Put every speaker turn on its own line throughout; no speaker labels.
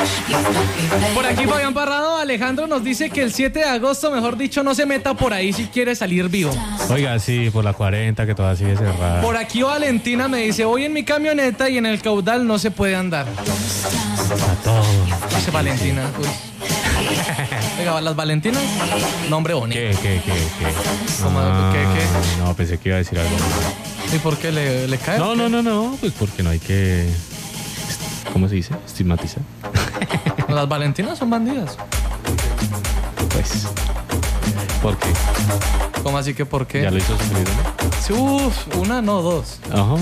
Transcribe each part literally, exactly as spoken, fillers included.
Por aquí Fabián Parrado, Alejandro nos dice que el siete de agosto, mejor dicho, no se meta por ahí si quiere salir vivo.
Oiga, sí, por la cuarenta, que todavía sigue cerrada.
Por aquí Valentina me dice, voy en mi camioneta y en el caudal no se puede andar.
A todo.
Dice Valentina, uy. Oiga, las Valentinas, nombre bonito.
¿Qué, qué, qué, qué?
¿Cómo?
Ah,
¿Qué, qué?
No, pensé que iba a decir algo.
¿Y por qué le, le cae?
No, no, no, no, pues porque no hay que... ¿Cómo se dice? Estigmatizar.
Las Valentinas son bandidas.
Pues... ¿Por qué?
¿Cómo así que por qué?
¿Ya lo hizo sufrir, no?
Sí, uf, una, no, dos.
Ajá.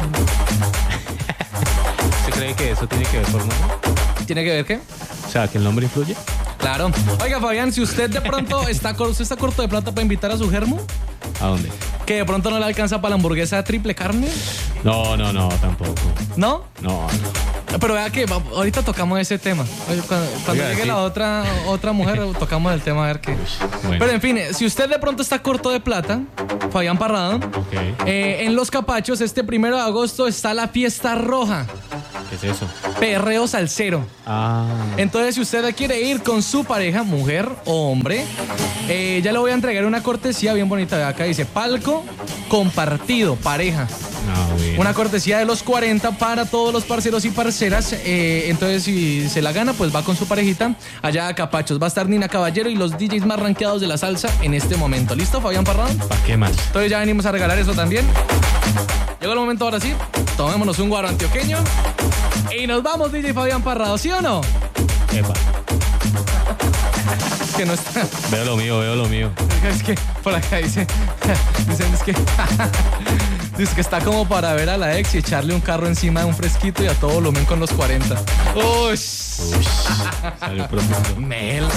¿Usted cree que eso tiene que ver por nombre?
¿Tiene que ver qué?
O sea, que el nombre influye.
Claro. Oiga, Fabián, si usted de pronto está, cor- usted está corto de plata para invitar a su germo,
¿A dónde?
que de pronto no le alcanza para la hamburguesa de triple carne,
No, no, no, tampoco.
¿no?
No, no.
Pero vea que va- ahorita tocamos ese tema. Oye, Cuando, cuando
Oiga,
llegue
sí.
la otra, otra mujer, tocamos el tema a ver qué.
Bueno.
Pero en fin, si usted de pronto está corto de plata, Fabián Parrado,
Ok.
eh, en Los Capachos, este primero de agosto está la fiesta roja,
¿Qué es eso?
perreo salsero.
Ah.
Entonces, si usted quiere ir con su pareja, mujer o hombre, eh, ya le voy a entregar una cortesía bien bonita. De acá dice palco compartido, pareja.
Ah, bien.
Una cortesía de los cuarenta para todos los parceros y parceras. Eh, entonces, si se la gana, pues va con su parejita allá a Capachos. Va a estar Nina Caballero y los D Js más rankeados de la salsa en este momento. ¿Listo, Fabián Parrado?
¿Para qué más?
Entonces ya venimos a regalar eso también. Llegó el momento ahora sí. Tomémonos un guaro antioqueño. Y nos vamos, D J Fabián Parrado, ¿sí o no?
Epa.
Es que no está.
Veo lo mío, veo lo mío.
Es que por acá dice. Dicen es que. Dice que está como para ver a la ex y echarle un carro encima de un fresquito y a todo volumen con los cuarenta. Uy.
Uy, salió profundo.
Mel.